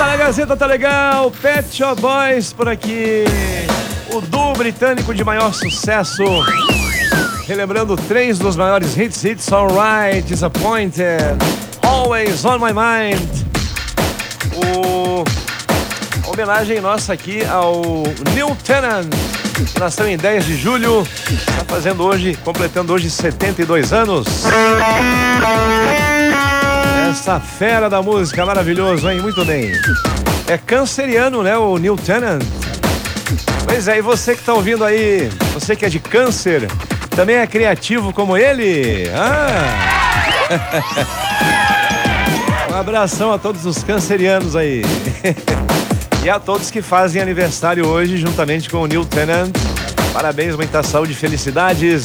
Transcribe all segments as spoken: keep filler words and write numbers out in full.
Tá na Gazeta, tá legal. Pet Shop Boys por aqui. O duo britânico de maior sucesso. Relembrando três dos maiores hits. It's Alright, Disappointed, Always On My Mind. O... A homenagem nossa aqui ao Neil Tennant, que nasceu em dez de julho. Está fazendo hoje, completando hoje setenta e dois anos. Essa fera da música, maravilhoso, hein? Muito bem. É canceriano, né, o Neil Tennant? Pois é, e você que tá ouvindo aí, você que é de câncer, também é criativo como ele? Ah! Um abração a todos os cancerianos aí. E a todos que fazem aniversário hoje, juntamente com o Neil Tennant. Parabéns, muita saúde e felicidades.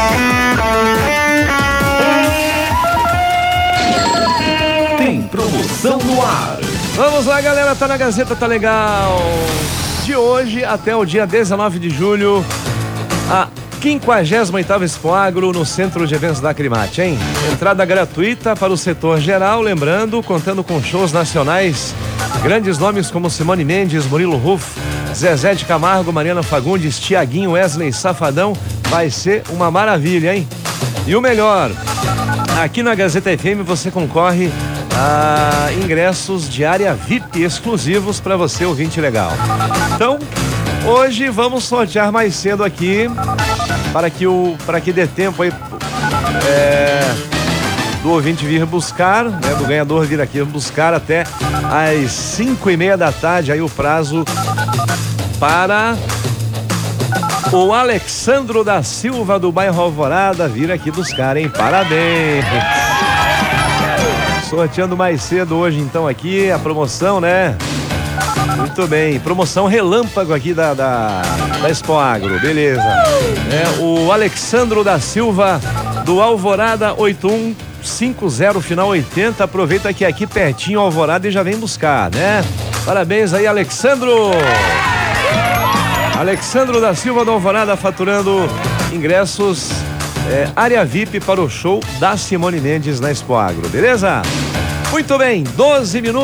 Tem promoção no ar. Vamos lá, galera, tá na Gazeta, tá legal. De hoje até o dia dezenove de julho, a quinquagésima oitava Expo Agro no Centro de Eventos da Acrimate, hein? Entrada gratuita para o setor geral, lembrando, contando com shows nacionais, grandes nomes como Simone Mendes, Murilo Ruff, Zezé de Camargo, Mariana Fagundes, Tiaguinho, Wesley Safadão. Vai ser uma maravilha, hein? E o melhor, aqui na Gazeta F M você concorre a ingressos de área V I P exclusivos para você, ouvinte legal. Então, hoje vamos sortear mais cedo aqui, para que, o, para que dê tempo aí é, do ouvinte vir buscar, né, do ganhador vir aqui buscar até às cinco e meia da tarde, aí o prazo para o Alexandro da Silva do bairro Alvorada vir aqui buscar, hein? Parabéns! Sorteando mais cedo hoje então aqui a promoção, né? Muito bem, promoção relâmpago aqui da, da, da Expo Agro, beleza. É, o Alexandro da Silva do Alvorada oito um cinco zero, final oitenta, aproveita que aqui pertinho Alvorada e já vem buscar, né? Parabéns aí, Alexandro! Alexandro da Silva do Alvorada faturando ingressos, é, área V I P para o show da Simone Mendes na Expo Agro, beleza? Muito bem, doze minutos.